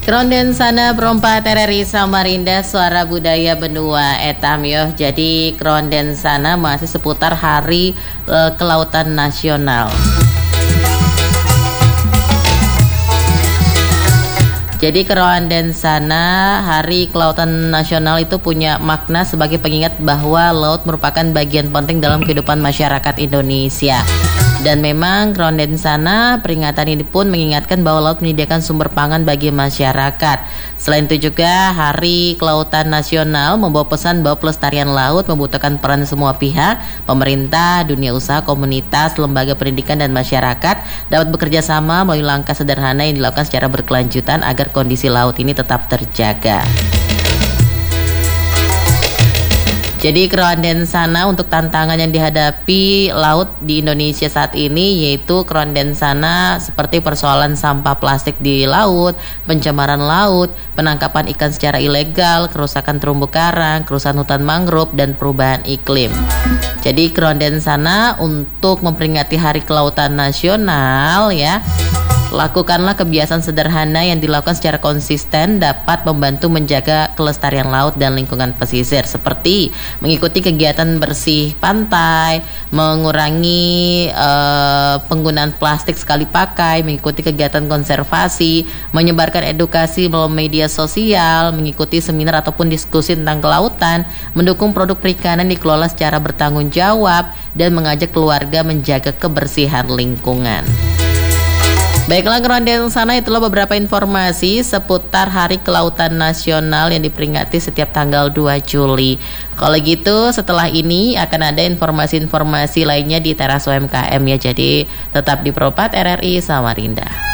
Kronden sana perompat RRI Samarinda Suara Budaya Benua Etam yo. Jadi kronden sana masih seputar Hari Kelautan Nasional. Jadi kronden sana Hari Kelautan Nasional itu punya makna sebagai pengingat bahwa laut merupakan bagian penting dalam kehidupan masyarakat Indonesia. Dan memang kronden sana peringatan ini pun mengingatkan bahwa laut menyediakan sumber pangan bagi masyarakat. Selain itu juga Hari Kelautan Nasional membawa pesan bahwa pelestarian laut membutuhkan peran semua pihak, pemerintah, dunia usaha, komunitas, lembaga pendidikan dan masyarakat dapat bekerja sama melalui langkah sederhana yang dilakukan secara berkelanjutan agar kondisi laut ini tetap terjaga. Jadi kronden sana untuk tantangan yang dihadapi laut di Indonesia saat ini yaitu kronden sana seperti persoalan sampah plastik di laut, pencemaran laut, penangkapan ikan secara ilegal, kerusakan terumbu karang, kerusakan hutan mangrove dan perubahan iklim. Jadi kronden sana untuk memperingati Hari Kelautan Nasional ya. Lakukanlah kebiasaan sederhana yang dilakukan secara konsisten dapat membantu menjaga kelestarian laut dan lingkungan pesisir seperti mengikuti kegiatan bersih pantai, mengurangi penggunaan plastik sekali pakai, mengikuti kegiatan konservasi, menyebarkan edukasi melalui media sosial, mengikuti seminar ataupun diskusi tentang kelautan, mendukung produk perikanan dikelola secara bertanggung jawab dan mengajak keluarga menjaga kebersihan lingkungan. Baiklah kronden sana, itulah beberapa informasi seputar Hari Kelautan Nasional yang diperingati setiap tanggal 2 Juli. Kalau gitu setelah ini akan ada informasi-informasi lainnya di Teras UMKM ya. Jadi tetap di Perompat RRI Samarinda.